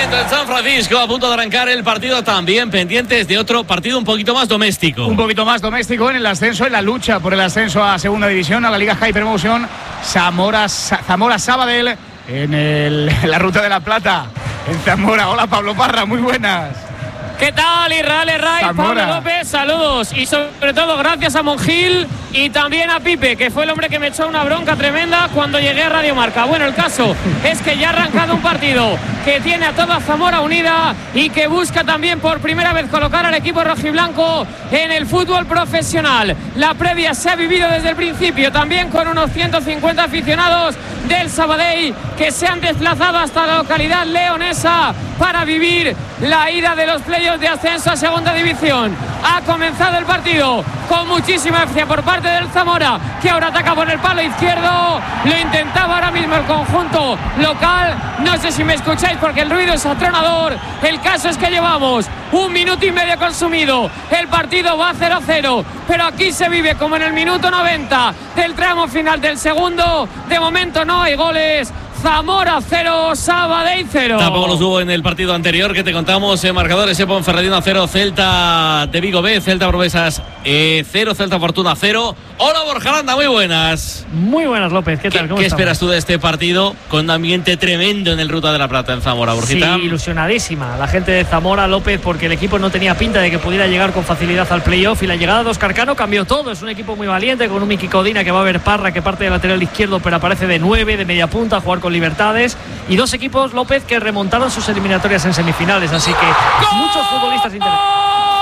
momento en San Francisco, a punto de arrancar el partido, también pendientes de otro partido un poquito más doméstico. Un poquito más doméstico en el ascenso, en la lucha por el ascenso a segunda división, a la Liga Hypermotion. Zamora Sabadell en la Ruta de la Plata, en Zamora. Hola, Pablo Parra, muy buenas. ¿Qué tal, Israel Herray, Pablo López? Saludos y sobre todo gracias a Monjil y también a Pipe, que fue el hombre que me echó una bronca tremenda cuando llegué a Radio Marca. Bueno, el caso es que ya ha arrancado un partido que tiene a toda Zamora unida y que busca también por primera vez colocar al equipo rojiblanco en el fútbol profesional. La previa se ha vivido desde el principio, también con unos 150 aficionados del Sabadell que se han desplazado hasta la localidad leonesa para vivir la ida de los playoffs de ascenso a segunda división. Ha comenzado el partido con muchísima eficacia por parte del Zamora, que ahora ataca por el palo izquierdo. Lo intentaba ahora mismo el conjunto local. No sé si me escucháis porque el ruido es atronador. El caso es que llevamos 1 minuto y medio consumido. El partido va 0-0, pero aquí se vive como en el minuto 90 del tramo final del segundo. De momento no hay goles. Zamora 0, Sabadell 0. Tampoco los hubo en el partido anterior que te contamos. Marcadores: Ponferradina 0, Celta de Vigo B, Celta Promesas 0, Celta Fortuna 0. Hola, Borja Aranda, muy buenas. Muy buenas, López, ¿qué tal? ¿Qué esperas tú de este partido con un ambiente tremendo en el Ruta de la Plata en Zamora, Borjita? Sí, ilusionadísima la gente de Zamora, López, porque el equipo no tenía pinta de que pudiera llegar con facilidad al playoff y la llegada de Óscar Cano cambió todo. Es un equipo muy valiente con un Miki Codina que va a ver Parra, que parte de lateral izquierdo pero aparece de 9, de media punta, a jugar con libertades, y dos equipos, López, que remontaron sus eliminatorias en semifinales, así que muchos futbolistas interesantes.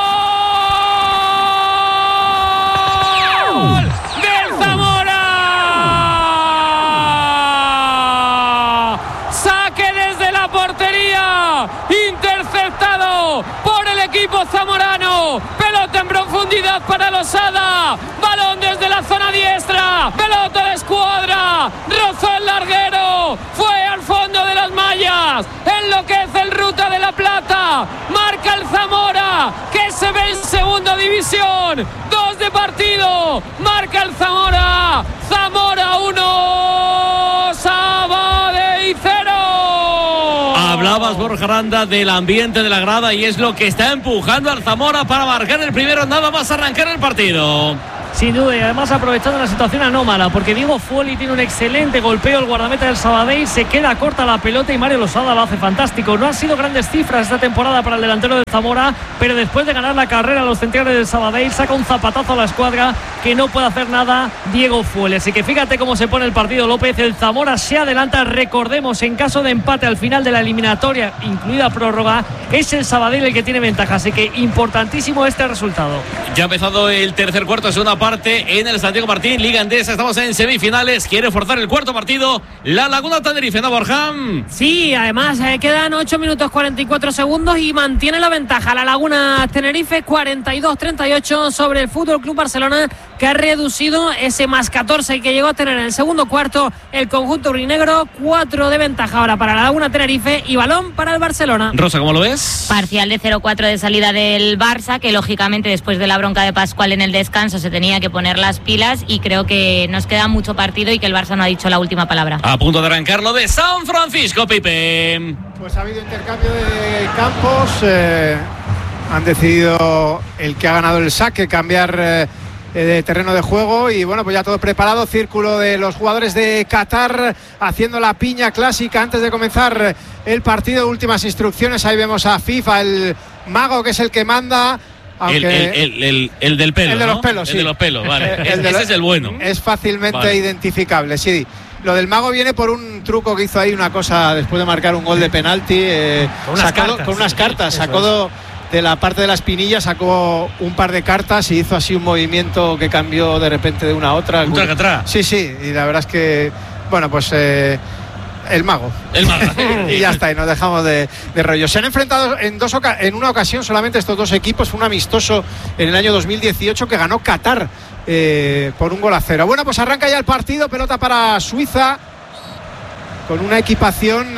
Interceptado por el equipo zamorano. Pelota en profundidad para Losada. Balón desde la zona diestra. Pelota de escuadra. Rozó el larguero. Fue al fondo de las mallas. Enloquece el Ruta de la Plata. Marca el Zamora, que se ve en segunda división. 2 de partido. Marca el Zamora. Zamora 1, Sabadell 0. Hablabas, Borja Aranda, del ambiente de la grada y es lo que está empujando al Zamora para marcar el primero, nada más arrancar el partido. Sin duda, y además aprovechando la situación anómala, porque Diego Fuoli tiene un excelente golpeo, el guardameta del Sabadell se queda corta la pelota y Mario Losada lo hace fantástico. No han sido grandes cifras esta temporada para el delantero del Zamora, pero después de ganar la carrera a los centrales del Sabadell saca un zapatazo a la escuadra que no puede hacer nada Diego Fuoli. Así que fíjate cómo se pone el partido, López. El Zamora se adelanta, recordemos, en caso de empate al final de la eliminatoria, incluida prórroga, es el Sabadell el que tiene ventaja, así que importantísimo este resultado. Ya ha empezado el tercer cuarto, es una parte en el Santiago Martín, Liga Endesa, estamos en semifinales, quiere forzar el cuarto partido la Laguna Tenerife, ¿no, Borja? Sí, además quedan 8 minutos 44 segundos y mantiene la ventaja la Laguna Tenerife, 42-38 sobre el Fútbol Club Barcelona, que ha reducido ese más 14 que llegó a tener en el segundo cuarto el conjunto urinegro. 4 de ventaja ahora para la Laguna Tenerife y balón para el Barcelona. Rosa, ¿cómo lo ves? Parcial de 0-4 de salida del Barça, que lógicamente después de la bronca de Pascual en el descanso se tenía que poner las pilas, y creo que nos queda mucho partido y que el Barça no ha dicho la última palabra. A punto de arrancar lo de San Francisco, Pipe. Pues ha habido intercambio de campos, han decidido el que ha ganado el saque cambiar de terreno de juego, y bueno, pues ya todo preparado, círculo de los jugadores de Qatar haciendo la piña clásica antes de comenzar el partido. Últimas instrucciones, ahí vemos a FIFA, el mago que es el que manda. El del pelo, el de los pelos, sí. El de los pelos, vale. Ese es el bueno. Es fácilmente identificable, sí. Lo del mago viene por un truco que hizo ahí, una cosa después de marcar un gol de penalti, con unas cartas, sacó de la parte de la espinilla, sacó un par de cartas y hizo así un movimiento que cambió de repente de una a otra. Un tracatrá. Sí, y la verdad es que, bueno, pues el mago. Y ya está, y nos dejamos de rollo. Se han enfrentado en una ocasión solamente estos dos equipos. Fue un amistoso en el año 2018 que ganó Qatar por 1-0. Bueno, pues arranca ya el partido, pelota para Suiza con una equipación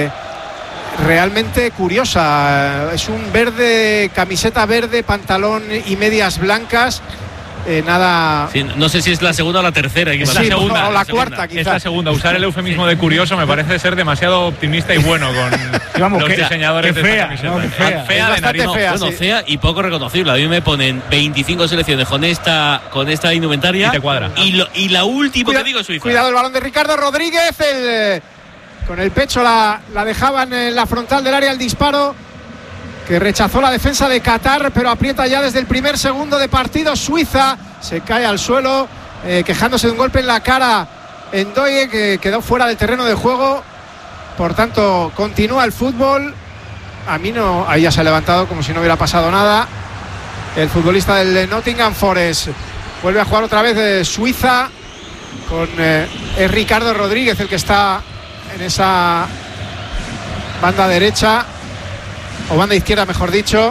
realmente curiosa. Es un verde, camiseta verde, pantalón y medias blancas. nada. Sí, no sé si es la segunda o la tercera. Es la segunda, o la cuarta, quizás. Es la segunda. Usar el eufemismo de curioso me parece ser demasiado optimista y bueno con los diseñadores de esta camiseta. No, fea de nariz. Bueno, fea y poco reconocible. A mí me ponen 25 selecciones con esta indumentaria. Y te cuadra. Y la última que digo es Suiza. Cuidado el balón de Ricardo Rodríguez. Con el pecho la dejaban en la frontal del área el disparo, que rechazó la defensa de Qatar, pero aprieta ya desde el primer segundo de partido. Suiza se cae al suelo, quejándose de un golpe en la cara en Ndoye, que quedó fuera del terreno de juego. Por tanto, continúa el fútbol. Ahí ya se ha levantado como si no hubiera pasado nada. El futbolista del Nottingham Forest vuelve a jugar otra vez de Suiza, con es Ricardo Rodríguez el que está en esa banda derecha, o banda izquierda mejor dicho,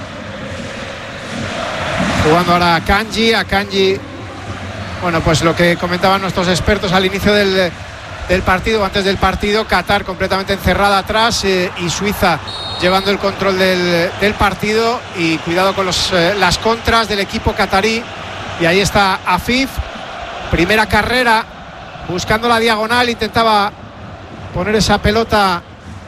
jugando ahora a Kanji. Bueno, pues lo que comentaban nuestros expertos al inicio del partido, antes del partido, Qatar completamente encerrada atrás, y Suiza llevando el control del partido, y cuidado con las contras del equipo qatarí. Y ahí está Afif, primera carrera, buscando la diagonal, intentaba poner esa pelota.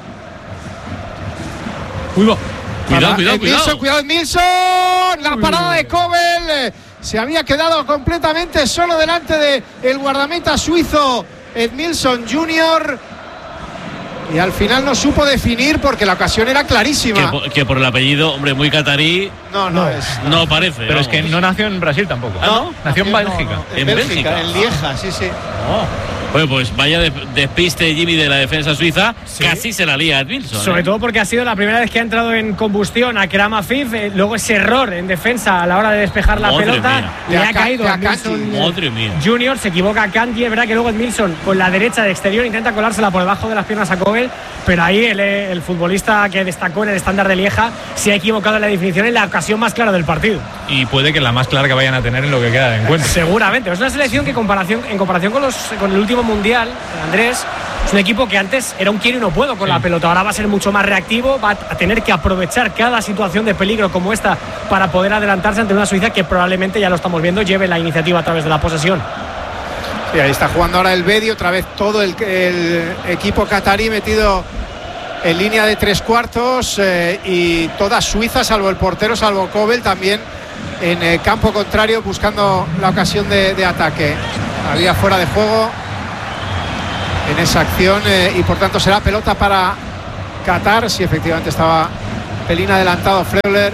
Cuidado Milson, la parada de Kobel, se había quedado completamente solo delante del guardameta suizo Edmilson Junior, y al final no supo definir porque la ocasión era clarísima. Que por el apellido, hombre, muy catarí, no parece. Pero es que no nació en Brasil tampoco. ¿No? Nació en Bélgica. En Bélgica, en Lieja, sí. Bueno, pues vaya despiste, Jimmy, de la defensa suiza. Sí. Casi se la lía Edmilson. Sobre todo porque ha sido la primera vez que ha entrado en combustión a Akram Afif. Luego ese error en defensa a la hora de despejar la pelota. Le ha caído a Edmilson Junior. Se equivoca a Kanji. Es verdad que luego Edmilson con la derecha de exterior intenta colársela por debajo de las piernas a Kobel. Pero ahí el futbolista que destacó en el estándar de Lieja se ha equivocado en la definición en la ocasión más clara del partido. Y puede que la más clara que vayan a tener en lo que queda de encuentro. Seguramente. Es una selección que en comparación con el último mundial, Andrés, es un equipo que antes era un quiero y no puedo con la pelota. Ahora va a ser mucho más reactivo, va a tener que aprovechar cada situación de peligro como esta para poder adelantarse ante una Suiza que probablemente, ya lo estamos viendo, lleve la iniciativa a través de la posesión. Sí, ahí está jugando ahora el Bedi, otra vez todo el equipo qatarí metido en línea de tres cuartos, y toda Suiza, salvo el portero, salvo Kobel, también en campo contrario buscando la ocasión de ataque. Había fuera de juego en esa acción, y por tanto será pelota para Qatar. Sí, efectivamente estaba pelín adelantado Freuler,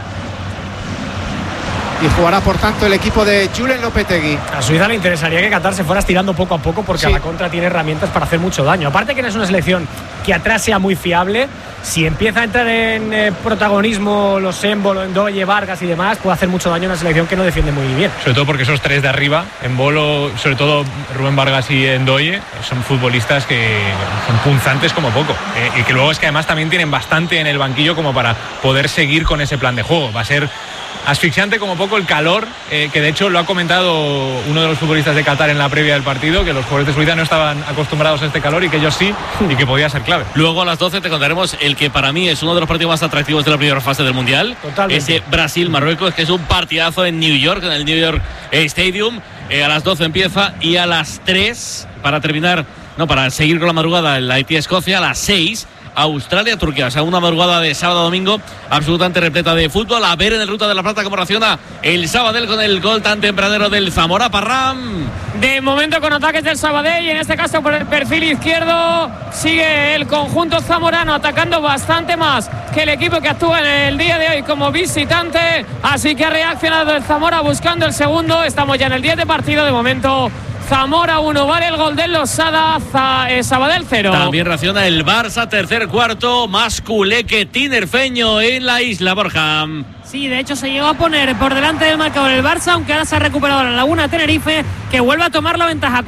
y jugará por tanto el equipo de Julen Lopetegui. A Suiza le interesaría que Qatar se fuera estirando poco a poco, porque a la contra tiene herramientas para hacer mucho daño. Aparte que no es una selección que atrás sea muy fiable. Si empieza a entrar en protagonismo los Embolo, Ndoye, Vargas y demás, puede hacer mucho daño a una selección que no defiende muy bien. Sobre todo porque esos tres de arriba, Embolo, sobre todo Rubén Vargas y Ndoye, son futbolistas que son punzantes como poco, y que luego es que además también tienen bastante en el banquillo como para poder seguir con ese plan de juego. Va a ser asfixiante como poco el calor, que de hecho lo ha comentado uno de los futbolistas de Qatar en la previa del partido, que los jugadores de Suiza no estaban acostumbrados a este calor y que ellos sí, y que podía ser clave. Luego a las 12 te contaremos el que para mí es uno de los partidos más atractivos de la primera fase del Mundial. Totalmente. Ese Brasil-Marruecos, que es un partidazo en New York, en el New York Stadium. A las 12 empieza, y a las 3, para seguir con la madrugada, el Haití-Escocia, a las 6. Australia-Turquía, o sea, una madrugada de sábado a domingo absolutamente repleta de fútbol. A ver en el Ruta de la Plata cómo reacciona el Sabadell con el gol tan tempranero del Zamora Parram. De momento con ataques del Sabadell, y en este caso por el perfil izquierdo sigue el conjunto zamorano atacando bastante más que el equipo que actúa en el día de hoy como visitante. Así que ha reaccionado el Zamora buscando el segundo. Estamos ya en el 10 de partido. De momento Zamora 1, vale el gol del Losada, Sabadell 0. También reacciona el Barça, tercer cuarto, más culé que tinerfeño en la isla, Borja. Sí, de hecho se llegó a poner por delante del marcador el Barça, aunque ahora se ha recuperado la Laguna Tenerife, que vuelve a tomar la ventaja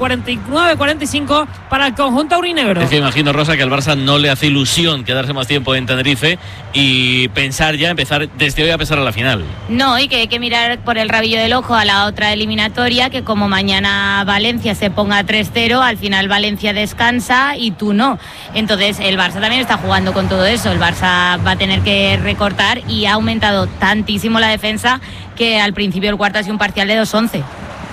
49-45 para el conjunto aurinegro. Es que imagino, Rosa, que al Barça no le hace ilusión quedarse más tiempo en Tenerife y empezar desde hoy a pensar a la final. No, y que hay que mirar por el rabillo del ojo a la otra eliminatoria, que como mañana Valencia se ponga 3-0, al final Valencia descansa y tú no. Entonces el Barça también está jugando con todo eso. El Barça va a tener que recortar, y ha aumentado tanto tantísimo la defensa que al principio del cuarto ha sido un parcial de 2-11.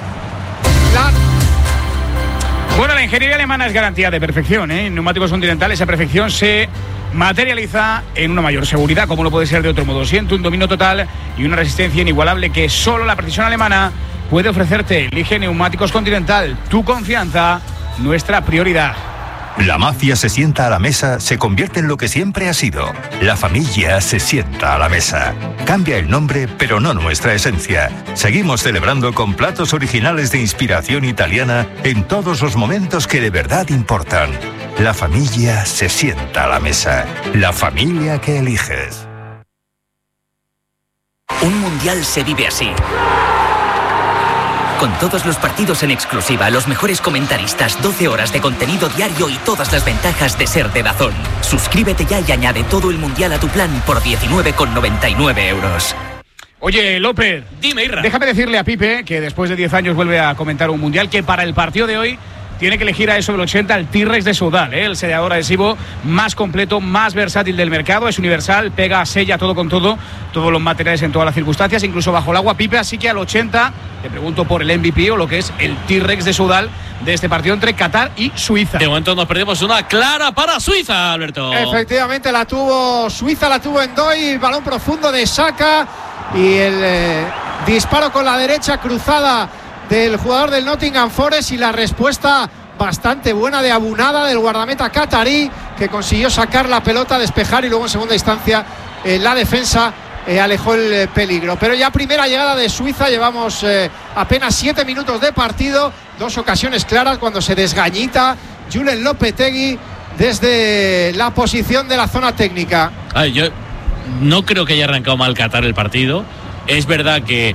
Bueno, la ingeniería alemana es garantía de perfección, ¿eh? En neumáticos Continental esa perfección se materializa en una mayor seguridad, como no puede ser de otro modo. Siente un dominio total y una resistencia inigualable que solo la precisión alemana puede ofrecerte. Elige neumáticos Continental, tu confianza, nuestra prioridad. La mafia se sienta a la mesa, se convierte en lo que siempre ha sido. La familia se sienta a la mesa. Cambia el nombre, pero no nuestra esencia. Seguimos celebrando con platos originales de inspiración italiana en todos los momentos que de verdad importan. La familia se sienta a la mesa. La familia que eliges. Un mundial se vive así. Con todos los partidos en exclusiva, los mejores comentaristas, 12 horas de contenido diario y todas las ventajas de ser de DAZN. Suscríbete ya y añade todo el mundial a tu plan por 19,99 €. Oye, López, dime, Irra. Déjame decirle a Pipe que después de 10 años vuelve a comentar un mundial, que para el partido de hoy tiene que elegir a eso del 80 el T-Rex de Soudal, el sellador adhesivo más completo, más versátil del mercado. Es universal, pega, sella todo con todo, todos los materiales en todas las circunstancias, incluso bajo el agua, Pipe. Así que al 80 te pregunto por el MVP o lo que es el T-Rex de Soudal de este partido entre Qatar y Suiza. De momento nos perdemos una clara para Suiza, Alberto. Efectivamente la tuvo Suiza, la tuvo Ndoye, balón profundo de Saka y el disparo con la derecha cruzada del jugador del Nottingham Forest y la respuesta bastante buena de Abunada, del guardameta catarí, que consiguió sacar la pelota, despejar y luego en segunda instancia la defensa alejó el peligro. Pero ya primera llegada de Suiza, llevamos apenas 7 minutos de partido, 2 ocasiones claras cuando se desgañita Julen Lopetegui desde la posición de la zona técnica. Yo no creo que haya arrancado mal Qatar el partido. Es verdad que,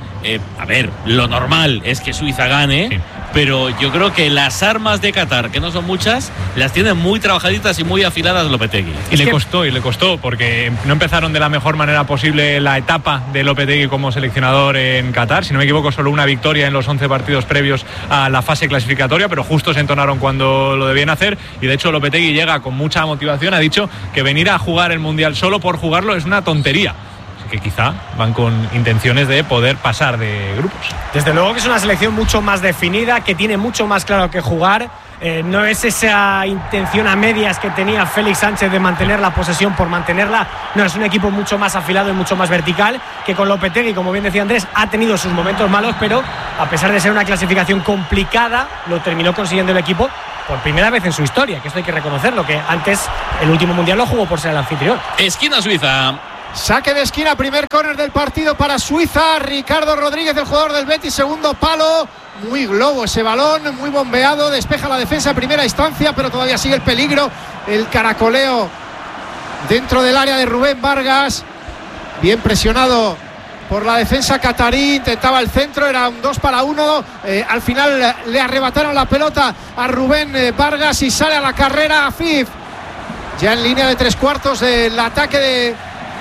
lo normal es que Suiza gane, sí, pero yo creo que las armas de Qatar, que no son muchas, las tienen muy trabajaditas y muy afiladas Lopetegui. Y le costó, porque no empezaron de la mejor manera posible la etapa de Lopetegui como seleccionador en Qatar. Si no me equivoco, solo una victoria en los 11 partidos previos a la fase clasificatoria, pero justo se entonaron cuando lo debían hacer. Y de hecho Lopetegui llega con mucha motivación, ha dicho que venir a jugar el Mundial solo por jugarlo es una tontería. Que quizá van con intenciones de poder pasar de grupos. Desde luego que es una selección mucho más definida, que tiene mucho más claro que jugar. No es esa intención a medias que tenía Félix Sánchez de mantener la posesión por mantenerla. No, es un equipo mucho más afilado y mucho más vertical, que con Lopetegui, como bien decía Andrés, ha tenido sus momentos malos, pero a pesar de ser una clasificación complicada, lo terminó consiguiendo el equipo por primera vez en su historia, que esto hay que reconocerlo, que antes el último mundial lo jugó por ser el anfitrión. Esquina Suiza. Saque de esquina, primer córner del partido para Suiza. Ricardo Rodríguez, el jugador del Betis, segundo palo. Muy globo ese balón, muy bombeado. Despeja la defensa en primera instancia, pero todavía sigue el peligro. El caracoleo dentro del área de Rubén Vargas. Bien presionado por la defensa catarí. Intentaba el centro, era un 2-1. Al final le arrebataron la pelota a Rubén Vargas y sale a la carrera Afif. Ya en línea de 3/4 del ataque de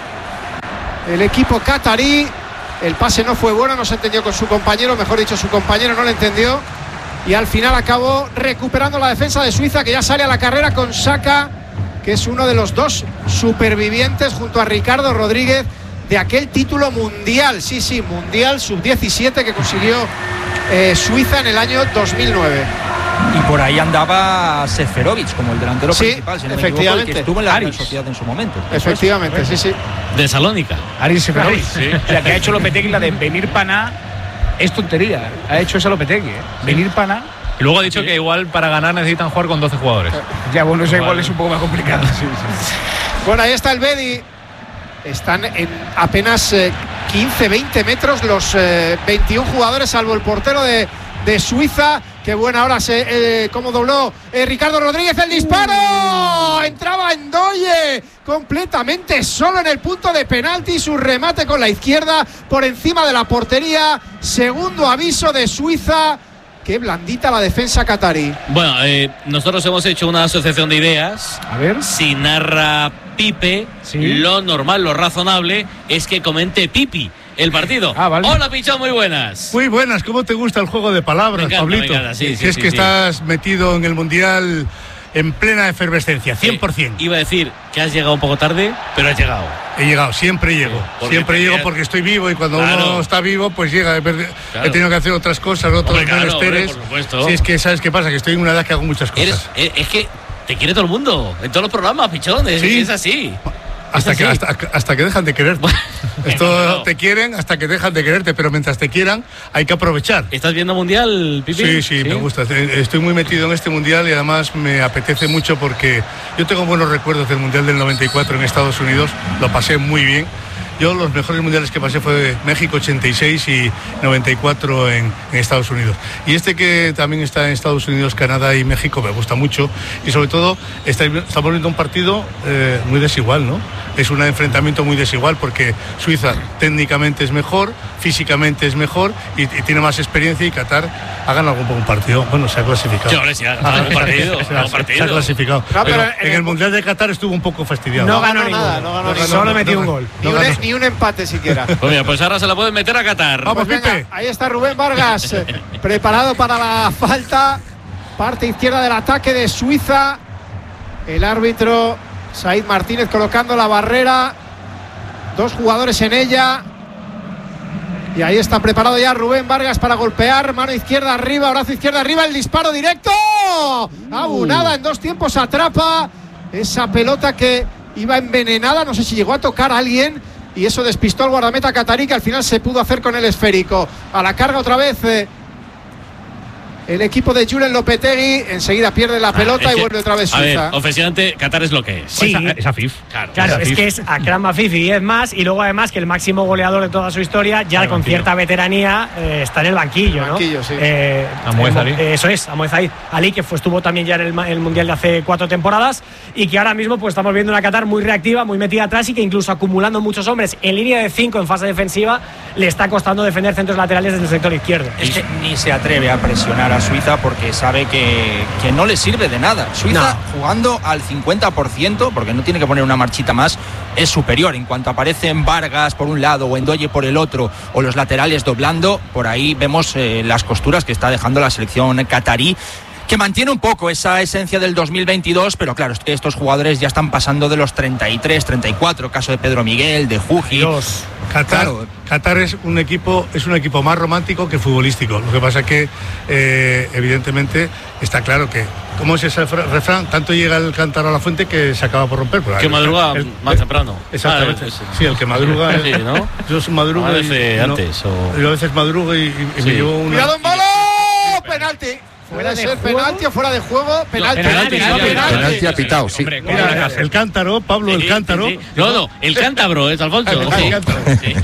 el equipo catarí. El pase no fue bueno, no se entendió con su compañero, mejor dicho, su compañero no le entendió, y al final acabó recuperando la defensa de Suiza, que ya sale a la carrera con Saka, que es uno de los 2 supervivientes junto a Ricardo Rodríguez de aquel título mundial, mundial sub-17 que consiguió Suiza en el año 2009. Y por ahí andaba Seferovic como el delantero principal, si no me equivoco, el que estuvo en la Real Sociedad en su momento. Efectivamente, sí. De Salónica. Aris Seferovic, sí. La que ha hecho Lopetegui, la de venir pana, es tontería. Ha hecho esa Lopetegui, venir pana. Y luego ha dicho que igual para ganar necesitan jugar con 12 jugadores. Ya, bueno, eso igual es un poco más complicado. Sí. Bueno, ahí está el Bedi. Están en apenas 15-20 metros los 21 jugadores, salvo el portero de Suiza. Qué buena hora cómo dobló Ricardo Rodríguez, el disparo. Entraba Ndoye completamente solo en el punto de penalti. Su remate con la izquierda por encima de la portería. Segundo aviso de Suiza. Qué blandita la defensa catarí. Bueno, nosotros hemos hecho una asociación de ideas. A ver. Si narra Pipe, sí, lo normal, lo razonable es que comente Pipi el partido. Vale. Hola, Pichón, muy buenas. Muy buenas, ¿cómo te gusta el juego de palabras, Pablito? Sí, si es que estás metido en el Mundial en plena efervescencia, 100%. Iba a decir que has llegado un poco tarde, pero has llegado. He llegado, siempre llego. Siempre llego porque estoy vivo y cuando uno está vivo, pues llega. He tenido que hacer otras cosas, otros menesteres. Si es que, ¿sabes qué pasa? Que estoy en una edad que hago muchas cosas. Es que te quiere todo el mundo, en todos los programas, Pichón, es así. Hasta que dejan de quererte. Esto te quieren hasta que dejan de quererte, pero mientras te quieran hay que aprovechar. ¿Estás viendo Mundial, Pipi? Sí, me gusta. Estoy muy metido en este Mundial y además me apetece mucho porque yo tengo buenos recuerdos del Mundial del 94 en Estados Unidos. Lo pasé muy bien. Yo los mejores mundiales que pasé fue México 86 y 94 en Estados Unidos. Y este que también está en Estados Unidos, Canadá y México me gusta mucho. Y sobre todo estamos viendo un partido muy desigual, ¿no? Es un enfrentamiento muy desigual porque Suiza técnicamente es mejor, físicamente es mejor y tiene más experiencia, y Qatar ha ganado un partido. Bueno, se ha clasificado. Sí, ha ganado un partido. Se ha clasificado. No, pero en el Mundial de Qatar estuvo un poco fastidiado. No ganó nada, solo metió un gol. Ni un empate siquiera. Pues ahora se la pueden meter a Qatar. Vamos, Pipe. Ahí está Rubén Vargas, preparado para la falta. Parte izquierda del ataque de Suiza. El árbitro Said Martínez colocando la barrera. 2 jugadores en ella. Y ahí está preparado ya Rubén Vargas para golpear. Mano izquierda arriba, brazo izquierdo arriba. El disparo directo. Abunada en 2 tiempos. Atrapa esa pelota que iba envenenada. No sé si llegó a tocar a alguien. Y eso despistó al guardameta catarí, que al final se pudo hacer con el esférico. A la carga otra vez el equipo de Julen Lopetegui. Enseguida pierde la pelota y vuelve otra vez Suiza. A ver, ofensivamente, Qatar es lo que es. Sí, es Afif. Claro, es que es Akram Afif y 10 más. Y luego además que el máximo goleador de toda su historia, ya con cierta veteranía, está en el banquillo, ¿no? Sí. Amoez Ali. Eso es, Amoez Ali, que estuvo también ya en el Mundial de hace 4 temporadas. Y que ahora mismo pues estamos viendo una Qatar muy reactiva, muy metida atrás, y que incluso acumulando muchos hombres en línea de 5 en fase defensiva, le está costando defender centros laterales desde el sector izquierdo. Es que ni se atreve a presionar a Suiza porque sabe que no le sirve de nada. Suiza jugando al 50%, porque no tiene que poner una marchita más, es superior. En cuanto aparecen Vargas por un lado o Ndoye por el otro, o los laterales doblando, por ahí vemos las costuras que está dejando la selección catarí, que mantiene un poco esa esencia del 2022, pero claro, estos jugadores ya están pasando de los 33, 34, caso de Pedro Miguel, de Juji. Qatar es un equipo más romántico que futbolístico. Lo que pasa es que evidentemente está claro que, ¿cómo es ese refrán? Tanto llega el cántaro a la fuente que se acaba por romper. Que madruga más temprano. Exactamente. Sí, el que madruga. Sí, ¿no? Yo madrugo a veces antes. Yo a veces madrugo y me llevo una. ¡Cuidado en bolo! ¡Penalti! ¿Puede ser penalti o fuera de juego? Penalti ha pitado, sí. Mira, el cántaro, Pablo, el cántaro. No, el cántabro es Alfonso.